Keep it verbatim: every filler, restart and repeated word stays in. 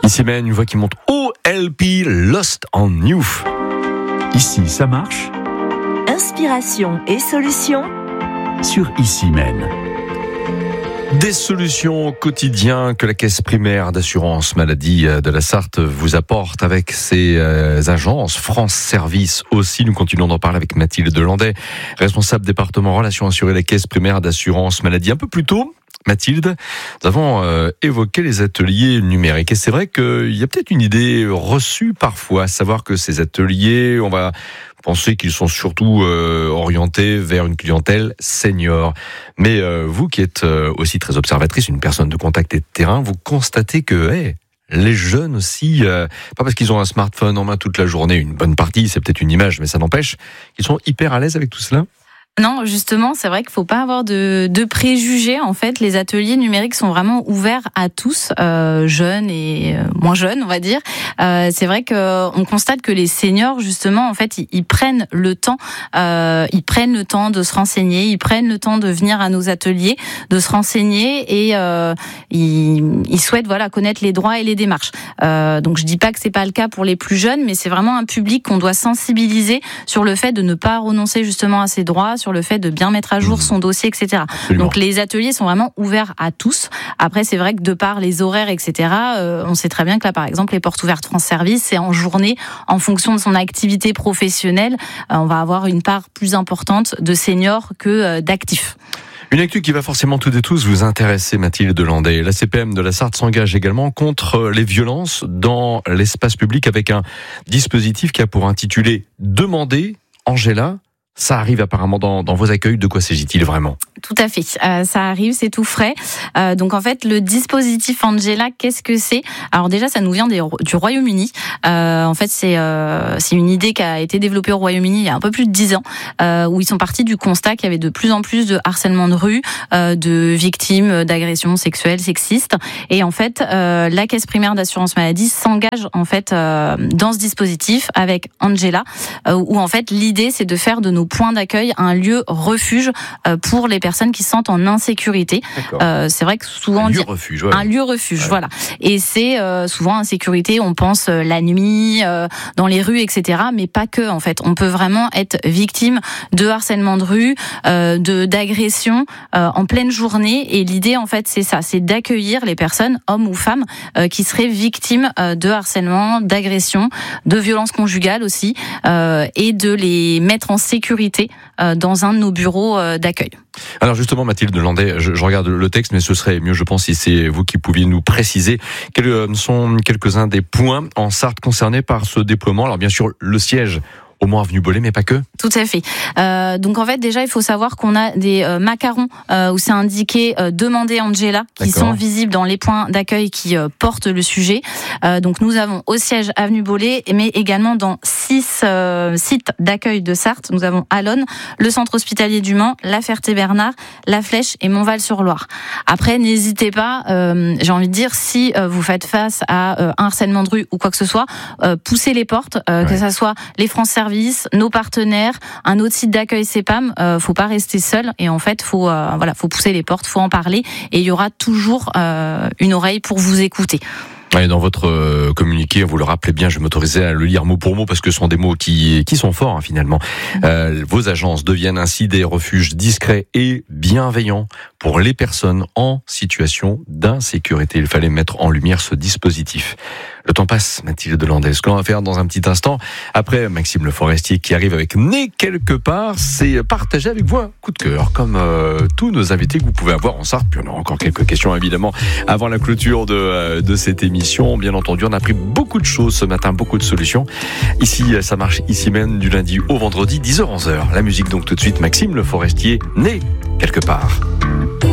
Ici mène une voix qui monte O L P, Lost on You. Ici, ça marche. Inspiration et solutions Sur Ici mène. Des solutions au quotidien que la Caisse primaire d'assurance maladie de la Sarthe vous apporte avec ses euh, agences. France Service aussi. Nous continuons d'en parler avec Mathilde Delandais, responsable département relations assurées de la Caisse primaire d'assurance maladie. Un peu plus tôt, Mathilde, nous avons euh, évoqué les ateliers numériques. Et c'est vrai qu'il y a peut-être une idée reçue parfois, à savoir que ces ateliers, on va penser qu'ils sont surtout euh, orientés vers une clientèle senior. Mais euh, vous qui êtes euh, aussi très observatrice, une personne de contact et de terrain, vous constatez que hey, les jeunes aussi, euh, pas parce qu'ils ont un smartphone en main toute la journée, une bonne partie, c'est peut-être une image, mais ça n'empêche, qu'ils sont hyper à l'aise avec tout cela. Non, justement, c'est vrai qu'il faut pas avoir de, de préjugés. En fait, les ateliers numériques sont vraiment ouverts à tous, euh, jeunes et euh, moins jeunes, on va dire. Euh, c'est vrai que on constate que les seniors, justement, en fait, ils, ils prennent le temps, euh, ils prennent le temps de se renseigner, ils prennent le temps de venir à nos ateliers, de se renseigner et euh, ils, ils souhaitent, voilà, connaître les droits et les démarches. Euh, donc, je dis pas que c'est pas le cas pour les plus jeunes, mais c'est vraiment un public qu'on doit sensibiliser sur le fait de ne pas renoncer justement à ses droits, sur le fait de bien mettre à jour son dossier, et cetera. Absolument. Donc les ateliers sont vraiment ouverts à tous. Après, c'est vrai que de par les horaires, et cetera, euh, on sait très bien que là, par exemple, les portes ouvertes France Service, c'est en journée, en fonction de son activité professionnelle, euh, on va avoir une part plus importante de seniors que euh, d'actifs. Une actu qui va forcément toutes et tous vous intéresser, Mathilde Delandais. La C P M de la Sarthe s'engage également contre les violences dans l'espace public avec un dispositif qui a pour intitulé « Demander, Angela ». Ça arrive apparemment dans, dans vos accueils. De quoi s'agit-il vraiment ? Tout à fait. Euh, ça arrive, c'est tout frais. Euh, donc en fait, le dispositif Angela, qu'est-ce que c'est ? Alors déjà, ça nous vient des, du Royaume-Uni. Euh, en fait, c'est euh, c'est une idée qui a été développée au Royaume-Uni il y a un peu plus de dix ans, euh, où ils sont partis du constat qu'il y avait de plus en plus de harcèlement de rue, euh, de victimes d'agressions sexuelles, sexistes. Et en fait, euh, la Caisse primaire d'assurance maladie s'engage en fait euh, dans ce dispositif avec Angela, euh, où en fait l'idée c'est de faire de nos points d'accueil un lieu refuge euh, pour les personnes qui se sentent en insécurité. Euh, c'est vrai que souvent un lieu dit, refuge, ouais. un lieu refuge, ouais. Voilà. Et c'est euh, souvent insécurité. On pense euh, la nuit, euh, dans les rues, et cetera. Mais pas que. En fait, on peut vraiment être victime de harcèlement de rue, euh, de d'agression euh, en pleine journée. Et l'idée, en fait, c'est ça, c'est d'accueillir les personnes, hommes ou femmes, euh, qui seraient victimes euh, de harcèlement, d'agression, de violences conjugales aussi, euh, et de les mettre en sécurité dans un de nos bureaux d'accueil. Alors justement, Mathilde Delandais, je, je regarde le texte, mais ce serait mieux, je pense, si c'est vous qui pouviez nous préciser quels sont quelques-uns des points en Sarthe concernés par ce déploiement. Alors bien sûr, le siège au Mont Avenue Bollé, mais pas que. Tout à fait. Euh, donc en fait, déjà, il faut savoir qu'on a des euh, macarons euh, où c'est indiqué euh, « Demandez Angela » qui D'accord. sont visibles dans les points d'accueil qui euh, portent le sujet. Euh, donc nous avons au siège Avenue Bollé, mais également dans six euh, sites d'accueil de Sarthe. Nous avons Allonne, le centre hospitalier du Mans, La Ferté-Bernard, La Flèche et Montval-sur-Loire. Après, n'hésitez pas, euh, j'ai envie de dire, si euh, vous faites face à euh, un harcèlement de rue ou quoi que ce soit, euh, poussez les portes, euh, ouais. que ça soit les France Service, nos partenaires, un autre site d'accueil C E P A M, euh, faut pas rester seul et en fait faut euh, voilà faut pousser les portes, faut en parler et il y aura toujours euh, une oreille pour vous écouter. Et dans votre euh, communiqué, vous le rappelez bien, je vais m'autoriser à le lire mot pour mot parce que ce sont des mots qui qui sont forts hein, finalement. Euh, vos agences deviennent ainsi des refuges discrets et bienveillants pour les personnes en situation d'insécurité. Il fallait mettre en lumière ce dispositif. Le temps passe, Mathilde Delandais. Ce que l'on va faire dans un petit instant, après Maxime Le Forestier qui arrive avec Né quelque part, c'est partager avec vous un coup de cœur, comme euh, tous nos invités que vous pouvez avoir en Sarthe. Puis on aura encore quelques questions évidemment avant la clôture de, euh, de cette émission. Bien entendu, on a appris beaucoup de choses ce matin, beaucoup de solutions. Ici, ça marche ici même du lundi au vendredi, dix heures onze heures. La musique donc tout de suite, Maxime Le Forestier, Né quelque part.